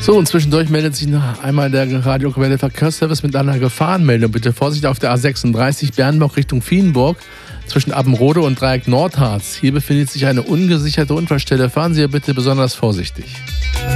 So, und zwischendurch meldet sich noch einmal der Radio Quelle Verkehrsservice mit einer Gefahrenmeldung. Bitte Vorsicht auf der A36 Bernburg Richtung Vienburg zwischen Abbenrode und Dreieck Nordharz. Hier befindet sich eine ungesicherte Unfallstelle. Fahren Sie bitte besonders vorsichtig.